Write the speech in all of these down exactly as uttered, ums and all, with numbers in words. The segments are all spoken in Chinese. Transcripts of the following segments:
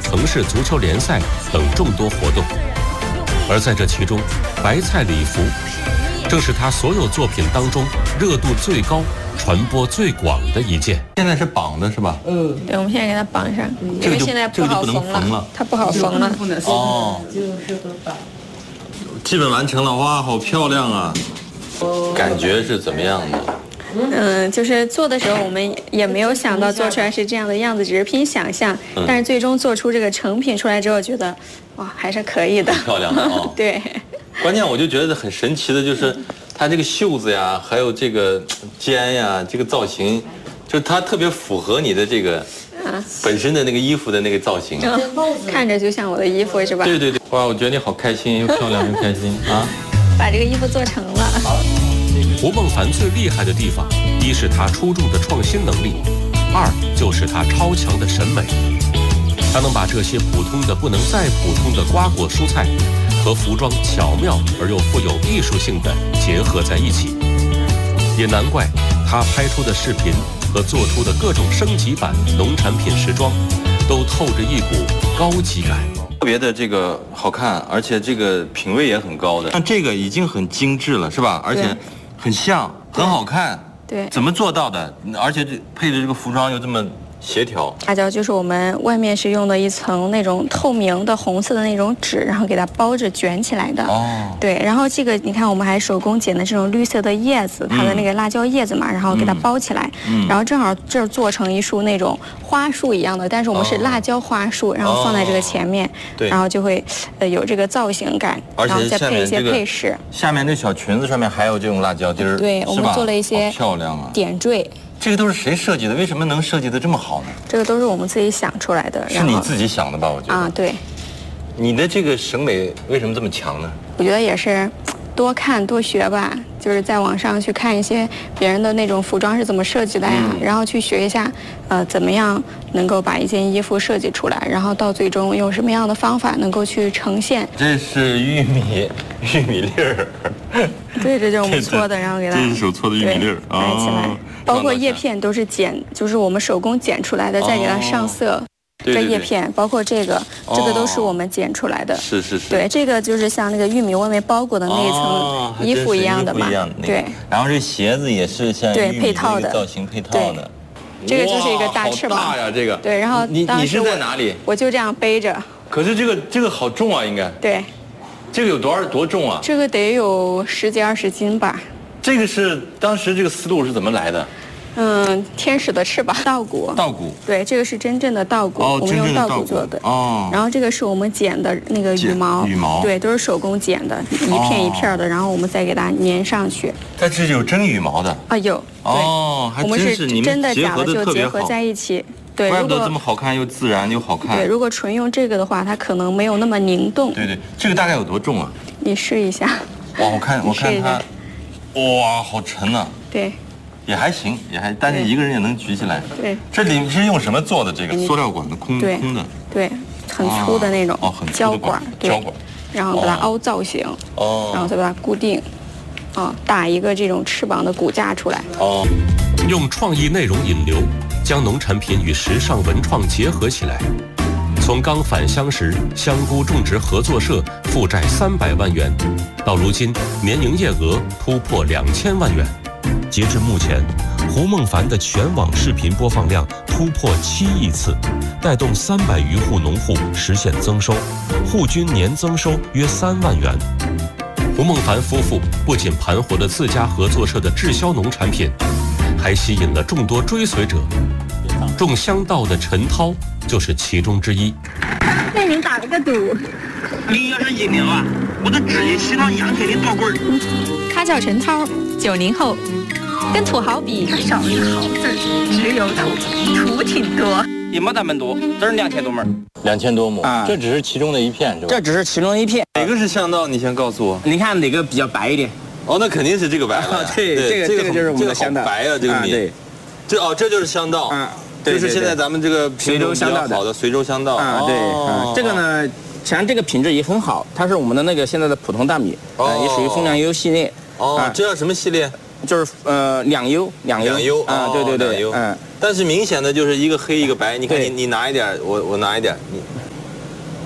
城市足球联赛等众多活动。而在这其中，白菜礼服正是他所有作品当中热度最高、传播最广的一件。 现在是绑的是吧？ 嗯， 对，我们现在给它绑上，因为现在不好缝了，它不好缝了。 哦，基本完成了，哇，好漂亮啊！感觉是怎么样的？ 嗯，就是做的时候我们也没有想到做出来是这样的样子，只是凭想象。嗯、但是最终做出这个成品出来之后，觉得哇还是可以的， 很漂亮的哦。 对。 关键我就觉得很神奇的就是，它这个袖子呀，还有这个肩呀，这个造型，就是它特别符合你的这个啊本身的那个衣服的那个造型， 嗯、看着就像我的衣服是吧？ 对对对，哇，我觉得你好开心，又漂亮又开心啊！ 把这个衣服做成了。 胡梦凡最厉害的地方，一是他出众的创新能力，二就是他超强的审美。他能把这些普通的不能再普通的瓜果蔬菜和服装巧妙而又富有艺术性的结合在一起，也难怪他拍出的视频和做出的各种升级版农产品时装，都透着一股高级感， 特别的这个好看，而且这个品味也很高的。像这个已经很精致了，是吧？而且很像，很好看。 对， 怎么做到的？而且这配的这个服装又这么协调。 辣椒就是我们外面是用的一层那种透明的红色的那种纸，然后给它包着卷起来的。哦。对，然后这个你看我们还手工剪的这种绿色的叶子，它的那个辣椒叶子嘛，然后给它包起来，嗯、然后正好这儿做成一束那种花束一样的，但是我们是辣椒花束，然后放在这个前面， 对、 然后就会呃有这个造型感， 而且然后再配一些配饰。 下面这小裙子上面还有这种辣椒丁儿， 对，我们做了一些漂亮啊点缀。 这个都是谁设计的？为什么能设计的这么好呢？ 这个都是我们自己想出来的。 是你自己想的吧？我觉得啊，对。 你的这个审美为什么这么强呢？ 我觉得也是多看多学吧，就是在网上去看一些别人的那种服装是怎么设计的呀，嗯、然后去学一下，呃，怎么样能够把一件衣服设计出来，然后到最终用什么样的方法能够去呈现。 这是玉米玉米粒儿。 对，这就是我们搓的，然后给它。 这是手搓的玉米粒儿， 摆起来。包括叶片都是剪，就是我们手工剪出来的，再给它上色。 哦对这叶片，包括这个， 哦、 这个都是我们剪出来的。 是是是。 对，这个就是像那个玉米外面包裹的那一层衣服一样的嘛。 哦、 对。 然后这鞋子也是像对配套的造型配套的。 这个就是一个大翅膀。 好大呀，这个。 对，然后你你是在哪里？ 我就这样背着。 可是这个这个好重啊，应该。 对。 这个有多少多重啊？ 这个得有十几二十斤吧。 这个是当时这个思路是怎么来的？ 嗯，天使的翅膀，稻谷。 稻谷。 对，这个是真正的稻谷， 哦、 我们用稻谷做的。 哦。 然后这个是我们剪的那个羽毛。 羽毛。 对，都是手工剪的，一片一片的，哦、然后我们再给它粘上去。 它是有真羽毛的。 啊，有。 哦，还真是你们真的假的就结合结合在一起。对， 怪不得这么好看，又自然又好看。 对，如果纯用这个的话，它可能没有那么凝动。 对对，这个大概有多重啊？ 你试一下。 哇，我看我看它，哇，好沉呐。 对。 也还行，也还，但是一个人也能举起来。 对。 这里是用什么做的？这个塑料管的，空空的。 对，很粗的那种。 哦，很粗胶管。 胶管。 然后把它凹造型。 哦。 然后再把它固定。哦，打一个这种翅膀的骨架出来。 哦。 用创意内容引流，将农产品与时尚文创结合起来。从刚返乡时香菇种植合作社负债三百万元，到如今年营业额突破两千万元。截至目前，胡梦凡的全网视频播放量突破七亿次，带动三百余户农户实现增收，户均年增收约三万元。胡梦凡夫妇不仅盘活了自家合作社的滞销农产品，还吸引了众多追随者。种香稻的陈涛就是其中之一。 为您打了个赌， 你要是赢了啊，我就直接洗上羊给你倒棍儿。 他叫陈涛，九零后，跟土豪比， 他少一个豪字，只有土，土挺多。 也没咱们多，这是两千多亩。 两千多亩啊， 这只是其中的一片，是吧？ 这只是其中一片。 哪个是香稻？你先告诉我。 你看哪个比较白一点？ 哦，那肯定是这个白了。 对，这个这个就是我们的香稻。 白啊，这个米。对，这哦，这就是香稻。 啊， 就是现在咱们这个随州香稻好的随州香稻。 啊，对啊，这个呢，像这个品质也很好，它是我们的那个现在的普通大米，啊，也属于风粮优系列。 哦，这叫什么系列？ 就是呃两优，两优。 两优啊，对对对， 嗯。但是明显的就是一个黑一个白，你看你你拿一点，我我拿一点，你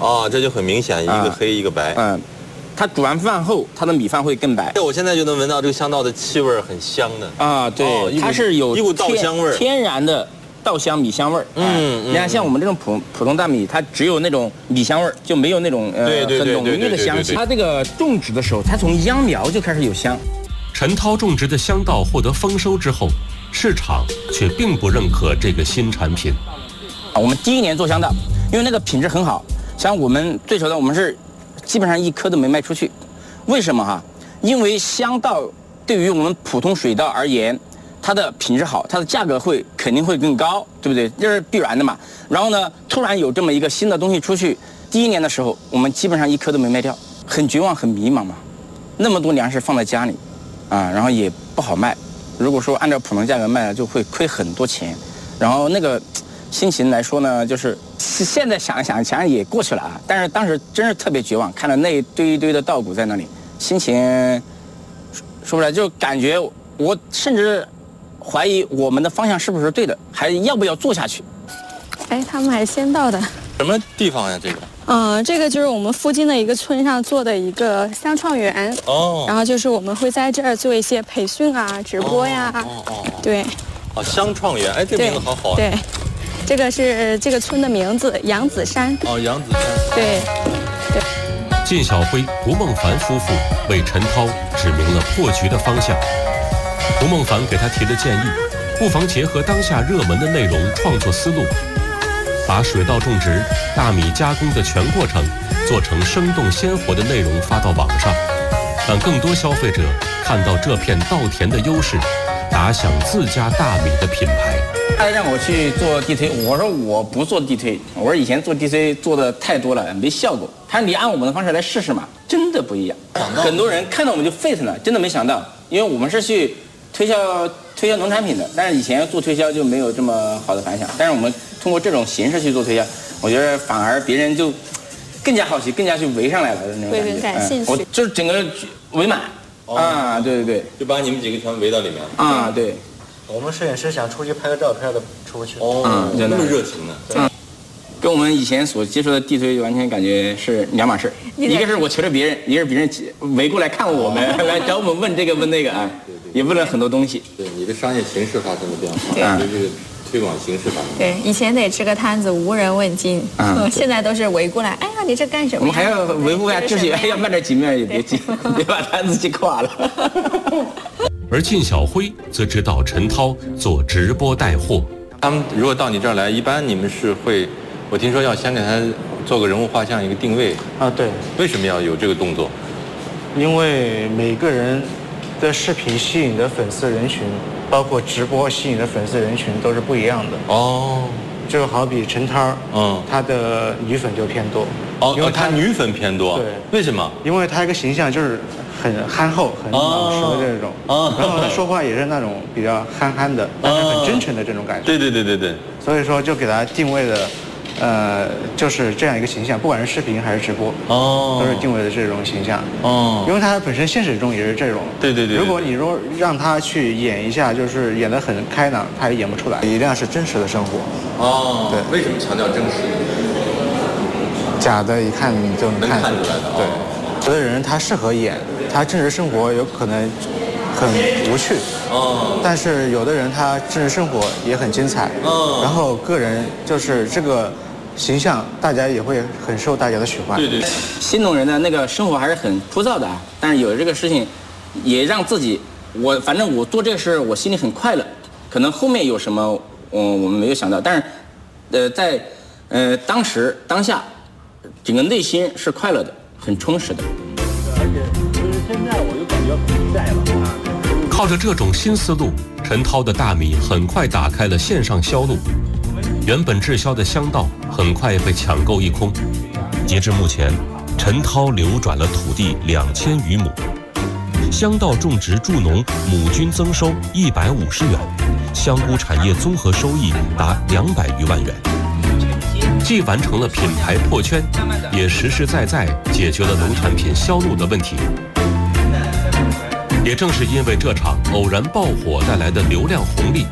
哦，这就很明显，一个黑一个白。 嗯，它煮完饭后，它的米饭会更白。 我现在就能闻到这个香稻的气味，很香的。 啊，对， 哦、 它是有一股稻香味儿， 天然的稻香米香味儿。嗯，你看像我们这种普普通大米，它只有那种米香味儿，就没有那种呃很浓郁的香气。它这个种植的时候，它从秧苗就开始有香。 陈涛种植的香稻获得丰收之后，市场却并不认可这个新产品。 啊，我们第一年做香稻，因为那个品质很好，像我们最初的我们是基本上一颗都没卖出去。为什么哈？因为香稻对于我们普通水稻而言，它的品质好，它的价格会肯定会更高，对不对？这是必然的嘛。然后呢，突然有这么一个新的东西出去，第一年的时候，我们基本上一颗都没卖掉，很绝望，很迷茫嘛。那么多粮食放在家里，啊，然后也不好卖。如果说按照普通价格卖，就会亏很多钱。然后那个心情来说呢，就是现在想一想，想也过去了啊。但是当时真是特别绝望，看到那一堆一堆的稻谷在那里，心情说不来，就感觉我甚至怀疑我们的方向是不是对的，还要不要做下去？ 哎，他们还先到的。 什么地方呀？这个？ 嗯、呃，这个就是我们附近的一个村上做的一个香创园。哦。然后就是我们会在这儿做一些培训啊、直播呀。哦哦。哦对。 哦，香创园，哎，这名字好好啊。 对。对这个是这个村的名字，杨子山。 哦，杨子山。 对。对。 靳晓辉、胡孟凡夫妇为陈涛指明了破局的方向。胡孟凡给他提了建议，不妨结合当下热门的内容创作思路，把水稻种植、大米加工的全过程做成生动鲜活的内容发到网上，让更多消费者看到这片稻田的优势，打响自家大米的品牌。 他让我去做地推，我说我不做地推，我说以前做地推做的太多了，没效果。他说你按我们的方式来试试嘛，真的不一样。很多人看到我们就沸腾了，真的没想到，因为我们是去推销推销农产品的，但是以前做推销就没有这么好的反响。但是我们通过这种形式去做推销，我觉得反而别人就更加好奇，更加去围上来了那种感觉。 会更感兴趣。 我就是整个围满、哦、啊，对对对， 就把你们几个全围到里面啊，对。 我们摄影师想出去拍个照片的出不去。 哦，嗯、那么热情呢？ 嗯，跟我们以前所接触的地推完全感觉是两码事。一个是我求着别人，一个是别人围过来看我们，来找我们问这个问那个啊，对对对，也问了很多东西。 对，你的商业形势发生了变化，对这个推广形式发生了。 对，以前得支个摊子无人问津，嗯、现在都是围过来，哎呀，你这干什么？ 我们还要维护一下秩序，还要卖点几面也别急，别把摊子挤垮了。 而靳晓辉则指导陈涛做直播带货。 他们如果到你这儿来，一般你们是会，我听说要先给他做个人物画像一个定位啊，对。 为什么要有这个动作？ 因为每个人的视频吸引的粉丝人群，包括直播吸引的粉丝人群都是不一样的。哦。就好比陈涛，嗯，他的女粉就偏多。 哦，因为他女粉偏多。 对。 为什么？ 因为他一个形象就是很憨厚、很老实的这种，哦、然后他说话也是那种比较憨憨的，但是很真诚的这种感觉。 对对对对对。 所以说就给他定位的，呃，就是这样一个形象，不管是视频还是直播，哦，都是定位的这种形象。哦。因为他本身现实中也是这种。 对对对。 如果你说让他去演一下，就是演得很开朗，他也演不出来。一定要是真实的生活。哦。对。 为什么强调真实？ 假的，一看就能看出来的。 对。有的人他适合演，他真实生活有可能很无趣，哦，但是有的人他真实生活也很精彩，哦，然后个人就是这个形象，大家也会很受大家的喜欢。 对对， 新农人的那个生活还是很枯燥的，但是有这个事情，也让自己，我反正我做这个事我心里很快乐，可能后面有什么，嗯，我们没有想到，但是，呃，在呃当时当下，整个内心是快乐的。很充实的， 而且就是现在我就感觉很在了啊！ 靠着这种新思路，陈涛的大米很快打开了线上销路，原本滞销的香稻很快被抢购一空。截至目前，陈涛流转了土地两千余亩，香稻种植助农亩均增收一百五十元，香菇产业综合收益达两百余万元。既完成了品牌破圈，也实实在在解决了农产品销路的问题。也正是因为这场偶然爆火带来的流量红利，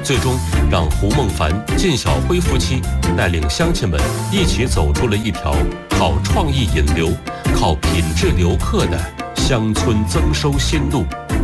最终让胡梦凡、靳晓辉夫妻带领乡亲们一起走出了一条靠创意引流、靠品质留客的乡村增收新路。